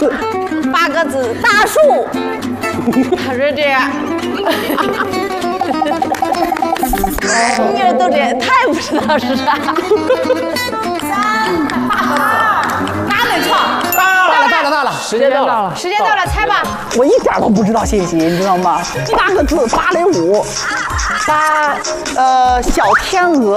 字 ，8个字，大树。他说这样。你们都这太不知道是啥。哪能唱？ 到了，时间到了， 时间到了，猜吧。 我一点都不知道信息，你知道吗？8个字，芭蕾舞，小天鹅。